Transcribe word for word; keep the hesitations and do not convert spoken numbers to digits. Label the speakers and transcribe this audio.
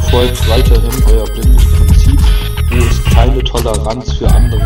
Speaker 1: Verfolgt weiterhin euer blindes Prinzip, wo es keine Toleranz für andere